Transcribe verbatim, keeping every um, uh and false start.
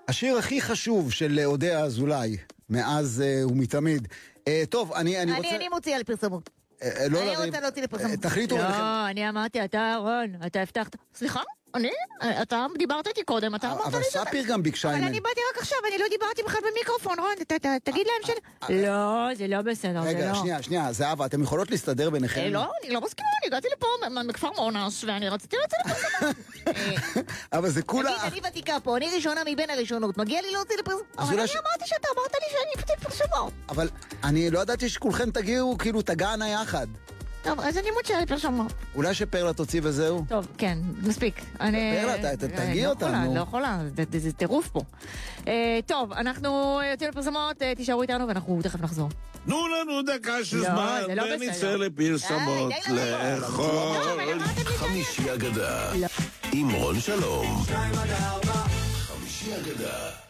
השיר הכי חשוב של אודיה אזולאי, מאז uh, ומתמיד. Uh, טוב, אני, אני רוצה... אני, אני מוציאה לפרסמות. Uh, לא אני לריב. רוצה להוציא לפרסמות. תחליטו לא, ביניכם. אני אמרתי, אתה רון, אתה הבטחת. סליחה? אני? אתה דיברת איתי קודם, אתה אמרת לי... אבל ספיר גם ביקשה אבל ממני. אני באתי רק עכשיו, אני לא דיברתי בכלל במיקרופון, רון, תגיד להם של... לא, זה לא בסדר, זה לא. רגע, שנייה, שנייה, זהבה, אתם יכולות להסתדר ביניכם? לא, אני לא מסכימה, אני הגעתי לפה מכפר מונש, ואני רציתי להוציא לפרסמות. אבל זה כולה... תגיד, אני ותיקה פה, אני ראשונה מבין הראשונות, מגיע לי להוציא לפרסמות. אבל אני אמרתי שאתה אמרת לי שאני אפתיל פרסמות. אבל אני לא ידעתי שכולכם תגיעו, כאילו תגענה יחד. טוב, אז אני מוציאה לפרסמות. אולי שפרלה תוציא וזהו? טוב, כן, מספיק. פרלה, תרגיע אותנו. לא יכולה, זה טירוף פה. טוב, אנחנו יוצאים לפרסמות, תישארו איתנו ואנחנו תכף נחזור. תנו לנו דקה של זמן ונצא לפרסמות לאכול. חמישי אגדה עם רון שלום. חמישי אגדה